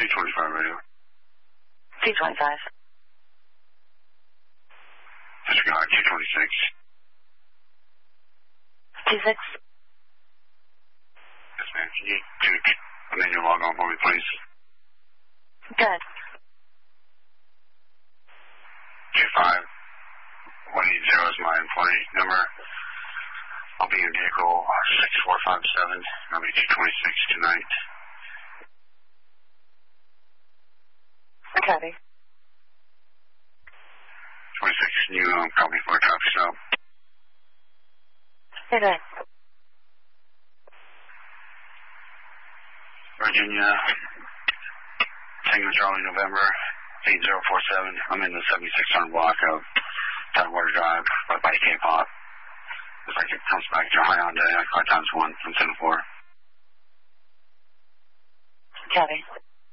T25 radio. T25. Disregard T26. T6. Yes, ma'am. Can you do a menu log on for me, please? Good. 25180 is my employee number. I'll be in vehicle 6457. I'll be 226 tonight. Copy. 26, can you call me for a traffic stop? Hey there. Virginia, Tango Charlie, November 8047. I'm in the 7600 block of Tidewater Drive, right by K-Pop. Looks like it comes back to Hyundai, 5x1 from 10 to 4. Copy.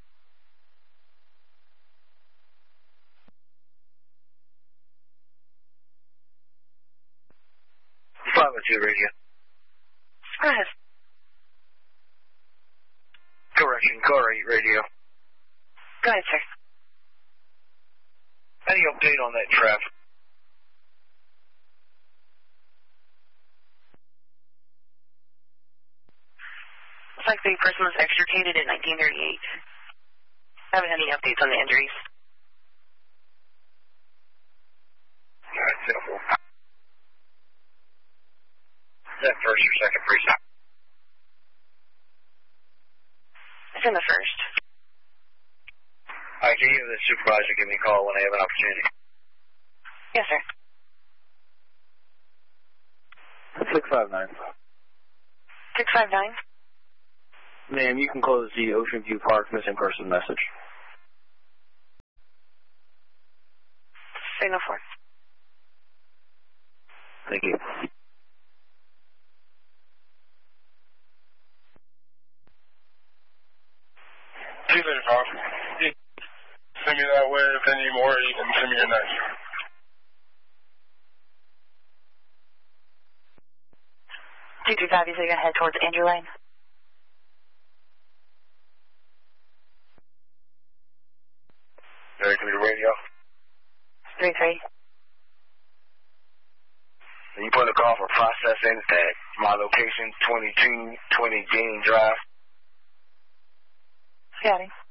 502 radio. Go ahead. Correction, car 8 radio. Go ahead, sir. Any update on that traffic? Looks like the person was extricated in 1938. Haven't had any updates on the injuries. Alright, simple. Is that first or second precinct? It's in the first. Alright, can you have the supervisor give me a call when they have an opportunity? Yes, sir. 659. 659? Ma'am, you can close the Ocean View Park missing person message. Signal 4. Thank you. See you later, Tom. You send me that way if any more, you can send me your next. 225, you say you're going to head towards Andrew Lane? Very clear radio. 33. And you put a call for processing at my location, 2220 Dean Drive. Got him.